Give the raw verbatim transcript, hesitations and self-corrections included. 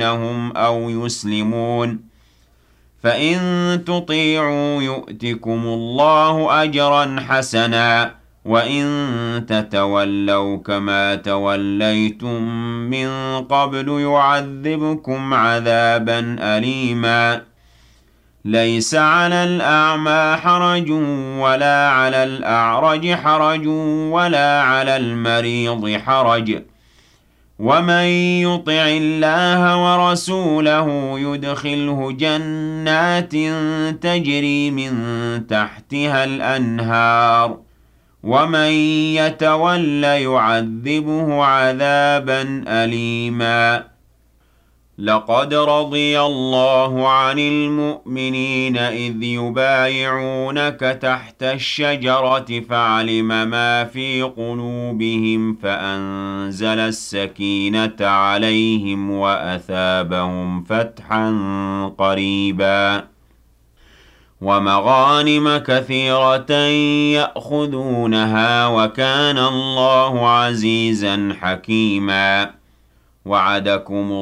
هم أو يسلمون فإن تطيعوا يؤتكم الله أجرا حسنا وإن تتولوا كما توليتم من قبل يعذبكم عذابا أليما ليس على الأعمى حرج ولا على الأعرج حرج ولا على المريض حرج ومن يطع الله ورسوله يدخله جنات تجري من تحتها الأنهار ومن يتول يعذبه عذابا أليما لقد رضي الله عن المؤمنين إذ يبايعونك تحت الشجرة فعلم ما في قلوبهم فأنزل السكينة عليهم وأثابهم فتحا قريبا ومغانم كثيرة يأخذونها وكان الله عزيزا حكيما وعدكم